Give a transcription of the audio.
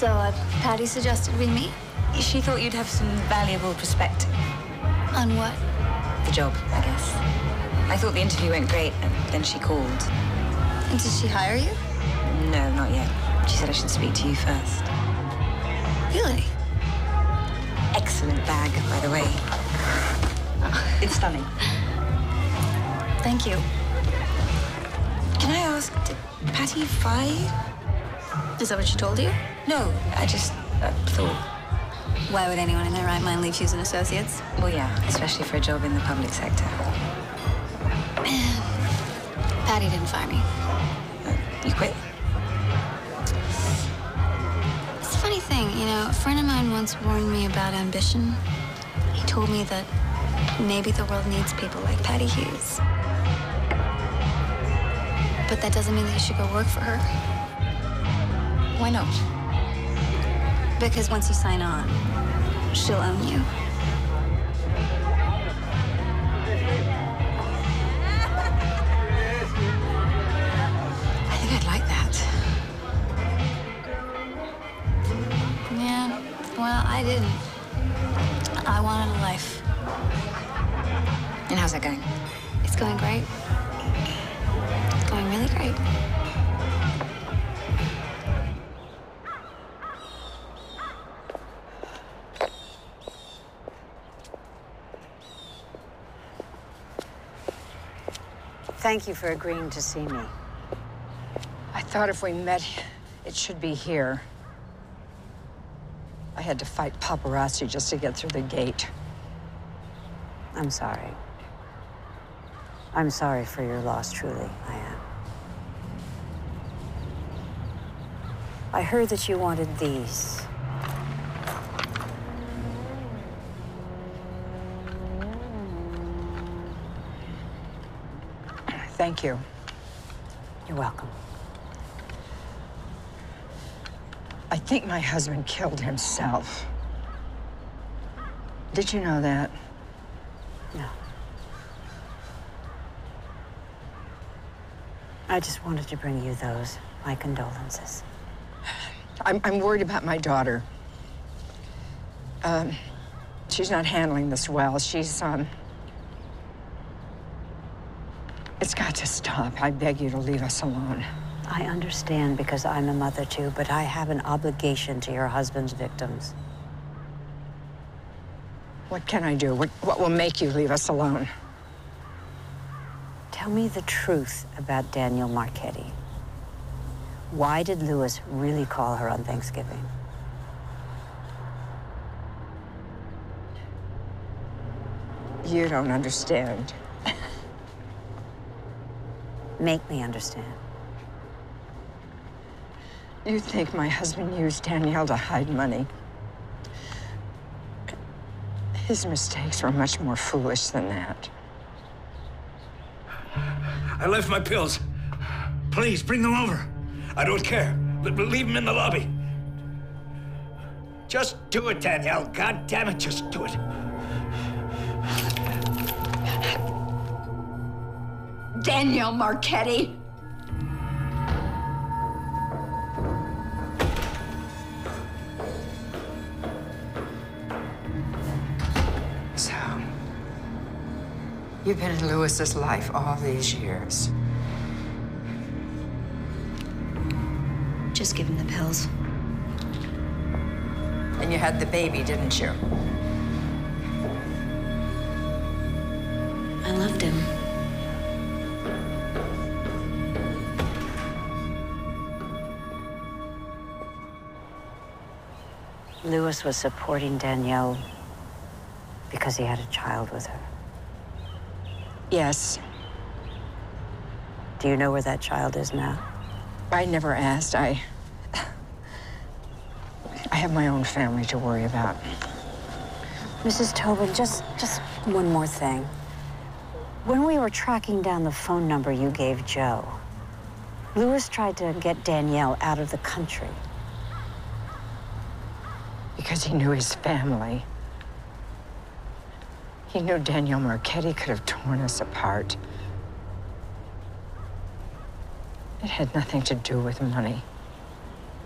So, Patty suggested we meet? She thought you'd have some valuable perspective. On what? The job, I guess. I thought the interview went great, and then she called. And did she hire you? No, not yet. She said I should speak to you first. Really? Excellent bag, by the way. Oh, it's stunning. Thank you. Can I ask, did Patty fire you? Is that what she told you? No, I just thought. Why would anyone in their right mind leave Hughes and Associates? Well, yeah, especially for a job in the public sector. Patty didn't fire me. You quit? It's a funny thing, you know, a friend of mine once warned me about ambition. He told me that maybe the world needs people like Patty Hughes. But that doesn't mean that you should go work for her. Why not? Because once you sign on, she'll own you. I think I'd like that. Yeah, well, I didn't. I wanted a life. And how's that going? It's going great. It's going really great. Thank you for agreeing to see me. I thought if we met, it should be here. I had to fight paparazzi just to get through the gate. I'm sorry. I'm sorry for your loss, truly, I am. I heard that you wanted these. Thank you. You're welcome. I think my husband killed himself. Did you know that? No. I just wanted to bring you those, my condolences. I'm worried about my daughter. She's not handling this well. It's got to stop. I beg you to leave us alone. I understand because I'm a mother too, but I have an obligation to your husband's victims. What can I do? What will make you leave us alone? Tell me the truth about Danielle Marchetti. Why did Louis really call her on Thanksgiving? You don't understand. Make me understand. You think my husband used Danielle to hide money? His mistakes were much more foolish than that. I left my pills. Please, bring them over. I don't care. But leave them in the lobby. Just do it, Danielle. God damn it, just do it. Danielle Marchetti. So, you've been in Louis's life all these years. Just give him the pills. And you had the baby, didn't you? I loved him. Louis was supporting Danielle because he had a child with her. Yes. Do you know where that child is now? I never asked. I have my own family to worry about. Mrs. Tobin, just one more thing. When we were tracking down the phone number you gave Joe, Louis tried to get Danielle out of the country. Because he knew his family. He knew Danielle Marchetti could have torn us apart. It had nothing to do with money.